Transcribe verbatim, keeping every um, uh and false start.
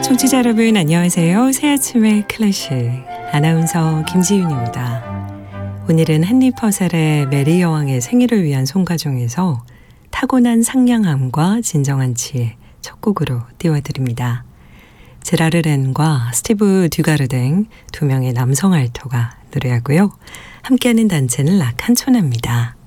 청취자 여러분 안녕하세요. 새아침의 클래식 아나운서 김지윤입니다. 오늘은 한리 퍼셀의 메리 여왕의 생일을 위한 송가 중에서 타고난 상냥함과 진정한 치의 첫 곡으로 띄워드립니다. 제라르 렌과 스티브 듀가르댕 두 명의 남성 알토가 노래하고요. 함께하는 단체는 락한초나입니다.